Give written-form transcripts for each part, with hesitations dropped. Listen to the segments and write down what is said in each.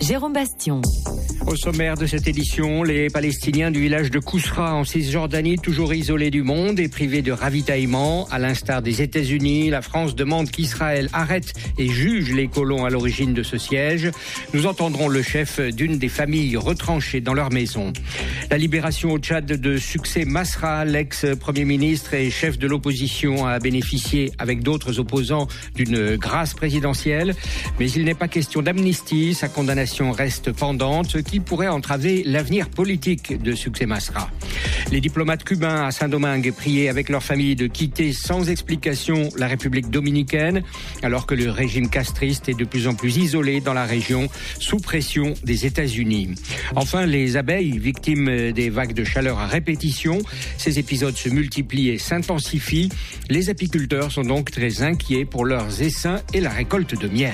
Jérôme Bastion. Au sommaire de cette édition, les Palestiniens du village de Kousra en Cisjordanie, toujours isolés du monde et privés de ravitaillement. À l'instar des États-Unis, la France demande qu'Israël arrête et juge les colons à l'origine de ce siège. Nous entendrons le chef d'une des familles retranchées dans leur maison. La libération au Tchad de Succès Masra, l'ex-premier ministre et chef de l'opposition, a bénéficié avec d'autres opposants d'une grâce présidentielle. Mais il n'est pas question d'amnistie. Sa condamnation reste pendante, ce qui pourrait entraver l'avenir politique de Succès Masra. Les diplomates cubains à Saint-Domingue priaient avec leur famille de quitter sans explication la République dominicaine, alors que le régime castriste est de plus en plus isolé dans la région, sous pression des États-Unis. Enfin, les abeilles, victimes des vagues de chaleur à répétition. Ces épisodes se multiplient et s'intensifient. Les apiculteurs sont donc très inquiets pour leurs essaims et la récolte de miel.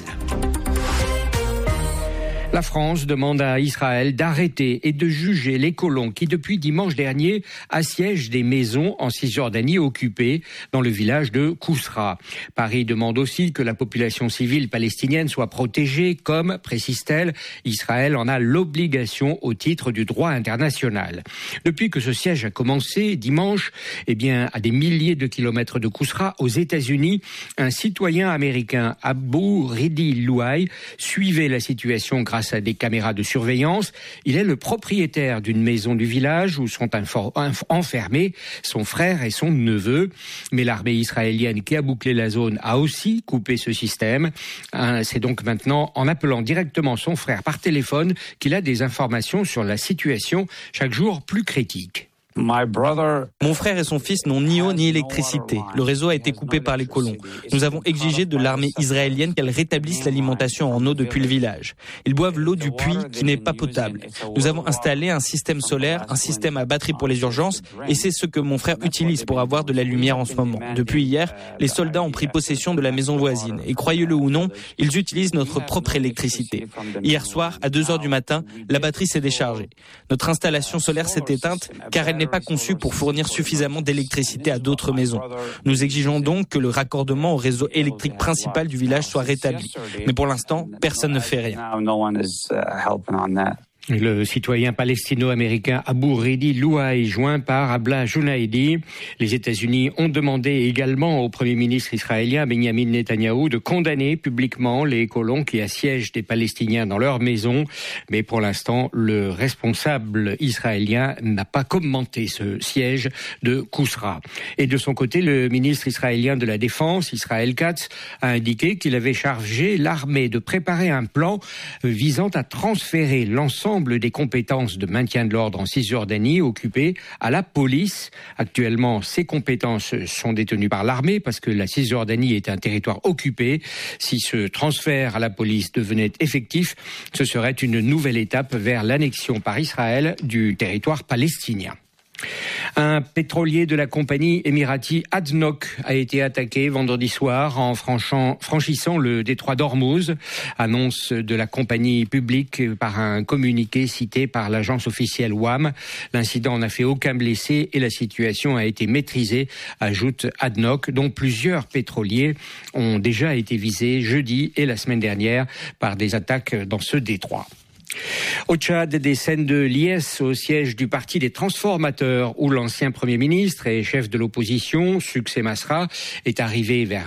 La France demande à Israël d'arrêter et de juger les colons qui, depuis dimanche dernier, assiègent des maisons en Cisjordanie occupées dans le village de Kousra. Paris demande aussi que la population civile palestinienne soit protégée, comme, précise-t-elle, Israël en a l'obligation au titre du droit international. Depuis que ce siège a commencé dimanche, à des milliers de kilomètres de Kousra, aux États-Unis, un citoyen américain, Abu Ridi Louaï, suivait la situation grâce à des caméras de surveillance. Il est le propriétaire d'une maison du village où sont enfermés son frère et son neveu. Mais l'armée israélienne qui a bouclé la zone a aussi coupé ce système. C'est donc maintenant en appelant directement son frère par téléphone qu'il a des informations sur la situation chaque jour plus critique. Mon frère et son fils n'ont ni eau ni électricité. Le réseau a été coupé par les colons. Nous avons exigé de l'armée israélienne qu'elle rétablisse l'alimentation en eau depuis le village. Ils boivent l'eau du puits qui n'est pas potable. Nous avons installé un système solaire, un système à batterie pour les urgences, et c'est ce que mon frère utilise pour avoir de la lumière en ce moment. Depuis hier, les soldats ont pris possession de la maison voisine. Et croyez-le ou non, ils utilisent notre propre électricité. Hier soir, à 2h du matin, la batterie s'est déchargée. Notre installation solaire s'est éteinte car elle n'est pas conçu pour fournir suffisamment d'électricité à d'autres maisons. Nous exigeons donc que le raccordement au réseau électrique principal du village soit rétabli. Mais pour l'instant, personne ne fait rien. Le citoyen palestino-américain Abu Ridi Louaï, joint par Abla Jounaidi. Les États-Unis ont demandé également au Premier ministre israélien Benjamin Netanyahou de condamner publiquement les colons qui assiègent des Palestiniens dans leur maison. Mais pour l'instant, le responsable israélien n'a pas commenté ce siège de Kousra. Et de son côté, le ministre israélien de la Défense, Israël Katz, a indiqué qu'il avait chargé l'armée de préparer un plan visant à transférer l'ensemble des compétences de maintien de l'ordre en Cisjordanie occupées à la police. Actuellement, ces compétences sont détenues par l'armée parce que la Cisjordanie est un territoire occupé. Si ce transfert à la police devenait effectif, ce serait une nouvelle étape vers l'annexion par Israël du territoire palestinien. Un pétrolier de la compagnie émirati ADNOC a été attaqué vendredi soir en franchissant le détroit d'Ormuz. Annonce de la compagnie publique par un communiqué cité par l'agence officielle WAM. L'incident n'a fait aucun blessé et la situation a été maîtrisée, ajoute ADNOC, dont plusieurs pétroliers ont déjà été visés jeudi et la semaine dernière par des attaques dans ce détroit. Au Tchad, des scènes de liesse au siège du Parti des Transformateurs où l'ancien Premier ministre et chef de l'opposition, Succès Masra, est arrivé vers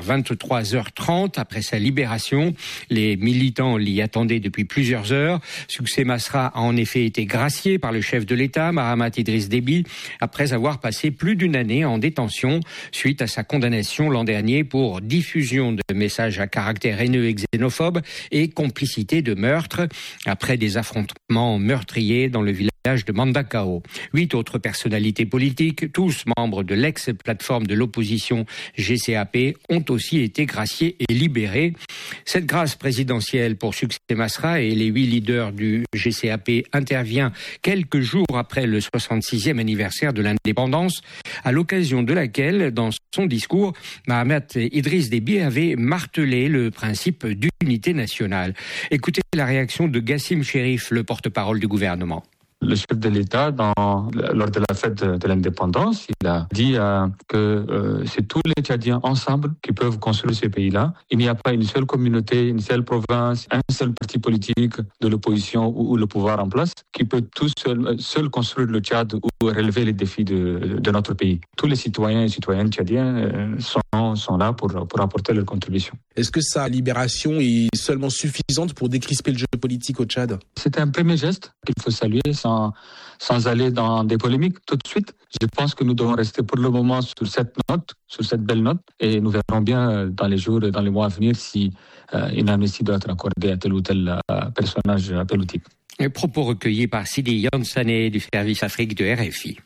23h30 après sa libération. Les militants l'y attendaient depuis plusieurs heures. Succès Masra a en effet été gracié par le chef de l'État, Mahamat Idriss Déby, après avoir passé plus d'une année en détention suite à sa condamnation l'an dernier pour diffusion de messages à caractère haineux et xénophobe et complicité de meurtre. Après des affrontements meurtriers dans le village de Mandakao. 8 autres personnalités politiques, tous membres de l'ex-plateforme de l'opposition GCAP, ont aussi été graciés et libérés. Cette grâce présidentielle pour Succès Masra et les 8 leaders du GCAP intervient quelques jours après le 66e anniversaire de l'indépendance, à l'occasion de laquelle, dans son discours, Mahamat Idriss Déby avait martelé le principe d'unité nationale. Écoutez la réaction de Gassim Chérif, le porte-parole du gouvernement. Le chef de l'État, lors de la fête de l'indépendance, il a dit que c'est tous les Tchadiens ensemble qui peuvent construire ce pays-là. Il n'y a pas une seule communauté, une seule province, un seul parti politique de l'opposition ou le pouvoir en place qui peut tout seul construire le Tchad ou relever les défis de notre pays. Tous les citoyens et citoyennes tchadiens sont là pour apporter leur contribution. Est-ce que sa libération est seulement suffisante pour décrisper le jeu politique au Tchad ? C'est un premier geste qu'il faut saluer sans aller dans des polémiques tout de suite. Je pense que nous devons rester pour le moment sur cette belle note, et nous verrons bien dans les jours et dans les mois à venir si une amnistie doit être accordée à tel ou tel personnage politique. Un propos recueillis par Sidi Yansane du service Afrique de RFI.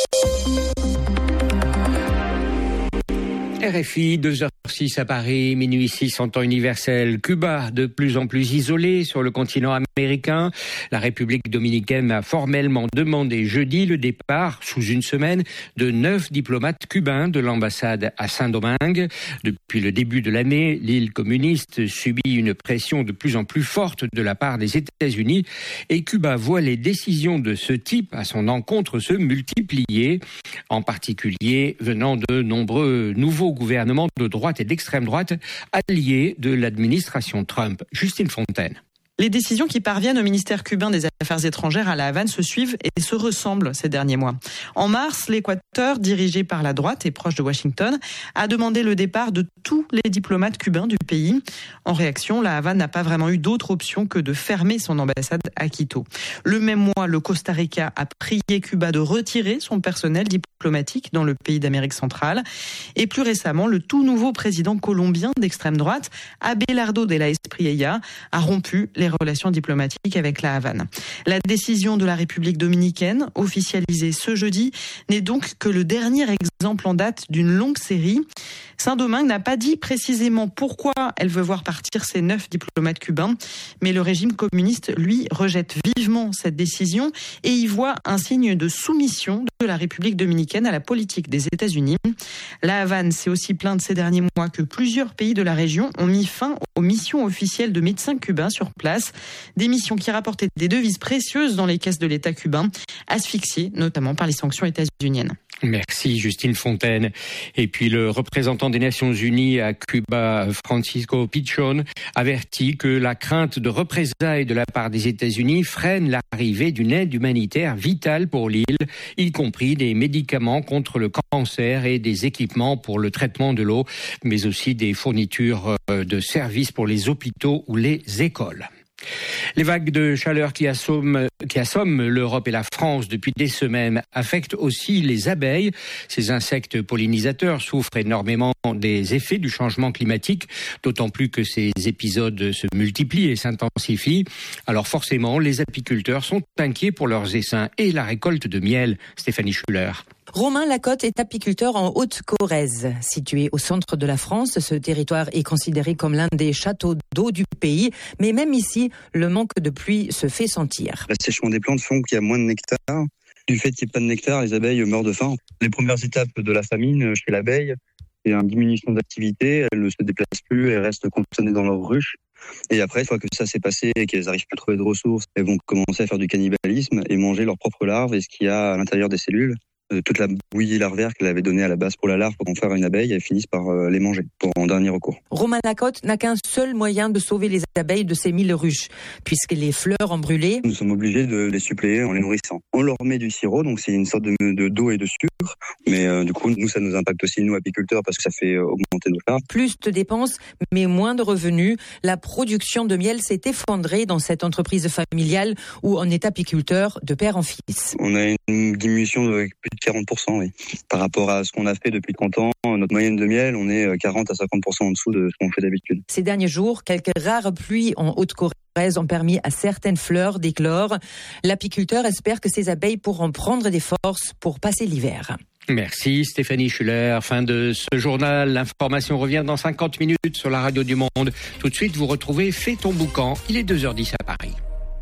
RFI, 2h06 à Paris, minuit 6 en temps universel. Cuba, de plus en plus isolé sur le continent américain. La République dominicaine a formellement demandé jeudi le départ, sous une semaine, de 9 diplomates cubains de l'ambassade à Saint-Domingue. Depuis le début de l'année, l'île communiste subit une pression de plus en plus forte de la part des États-Unis et Cuba voit les décisions de ce type à son encontre se multiplier, en particulier venant de nombreux nouveaux gouvernements de droite et d'extrême droite alliés de l'administration Trump. Justine Fontaine. Les décisions qui parviennent au ministère cubain des Affaires étrangères à La Havane se suivent et se ressemblent ces derniers mois. En mars, l'Équateur, dirigé par la droite et proche de Washington, a demandé le départ de tous les diplomates cubains du pays. En réaction, La Havane n'a pas vraiment eu d'autre option que de fermer son ambassade à Quito. Le même mois, le Costa Rica a prié Cuba de retirer son personnel diplomatique dans le pays d'Amérique centrale. Et plus récemment, le tout nouveau président colombien d'extrême droite, Abelardo de la Espriella, a rompu les relations diplomatiques avec La Havane. La décision de la République dominicaine, officialisée ce jeudi, n'est donc que le dernier exemple en date d'une longue série. Saint-Domingue n'a pas dit précisément pourquoi elle veut voir partir ces 9 diplomates cubains, mais le régime communiste, lui, rejette vivement cette décision et y voit un signe de soumission de la République dominicaine à la politique des États-Unis. La Havane s'est aussi plainte ces derniers mois que plusieurs pays de la région ont mis fin aux missions officielles de médecins cubains sur place, des missions qui rapportaient des devises précieuses dans les caisses de l'État cubain, asphyxiées notamment par les sanctions états-uniennes. Merci Justine Fontaine. Et puis le représentant des Nations Unies à Cuba, Francisco Pichon, avertit que la crainte de représailles de la part des États-Unis freine l'arrivée d'une aide humanitaire vitale pour l'île, y compris des médicaments contre le cancer et des équipements pour le traitement de l'eau, mais aussi des fournitures de services pour les hôpitaux ou les écoles. Les vagues de chaleur qui assomment l'Europe et la France depuis des semaines affectent aussi les abeilles. Ces insectes pollinisateurs souffrent énormément des effets du changement climatique, d'autant plus que ces épisodes se multiplient et s'intensifient. Alors forcément, les apiculteurs sont inquiets pour leurs essaims et la récolte de miel. Stéphanie Schuller. Romain Lacotte est apiculteur en Haute-Corrèze. Situé au centre de la France, ce territoire est considéré comme l'un des châteaux d'eau du pays. Mais même ici, le manque de pluie se fait sentir. L'assèchement des plantes font qu'il y a moins de nectar. Du fait qu'il n'y ait pas de nectar, les abeilles meurent de faim. Les premières étapes de la famine chez l'abeille, c'est une diminution d'activité. Elles ne se déplacent plus, elles restent contendues dans leur ruche. Et après, une fois que ça s'est passé et qu'elles n'arrivent plus à trouver de ressources, elles vont commencer à faire du cannibalisme et manger leurs propres larves et ce qu'il y a à l'intérieur des cellules. Toute la bouillie larvaire qu'elle avait donnée à la base pour la larve pour en faire une abeille, elles finissent par les manger en dernier recours. Romain Lacotte n'a qu'un seul moyen de sauver les abeilles de ces 1000 ruches, puisque les fleurs ont brûlé. Nous sommes obligés de les suppléer en les nourrissant. On leur met du sirop, donc c'est une sorte d'eau et de sucre, mais du coup, nous, ça nous impacte aussi, nous, apiculteurs, parce que ça fait augmenter nos charges. Plus de dépenses, mais moins de revenus. La production de miel s'est effondrée dans cette entreprise familiale où on est apiculteur de père en fils. On a une diminution de plus de 40%, oui. Par rapport à ce qu'on a fait depuis 30 ans, notre moyenne de miel, on est 40 à 50% en dessous de ce qu'on fait d'habitude. Ces derniers jours, quelques rares pluies en Haute-Corrèze ont permis à certaines fleurs d'éclore. L'apiculteur espère que ces abeilles pourront prendre des forces pour passer l'hiver. Merci Stéphanie Schuller. Fin de ce journal. L'information revient dans 50 minutes sur la radio du Monde. Tout de suite, vous retrouvez Fais ton boucan. Il est 2h10 à Paris.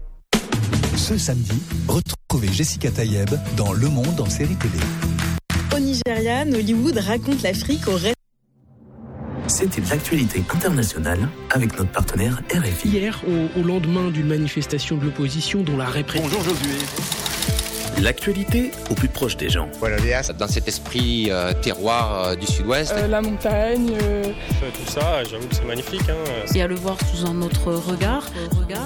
Ce samedi, retrouvez Jessica Tayeb dans Le Monde en série télé. Au Nigeria, Nollywood raconte l'Afrique au reste. C'était l'actualité internationale avec notre partenaire RFI. Hier, au lendemain d'une manifestation de l'opposition dont la répression... Bonjour Josué. L'actualité au plus proche des gens. Dans cet esprit terroir du sud-ouest. La montagne. Tout ça, j'avoue que c'est magnifique. Et à le voir sous un autre regard.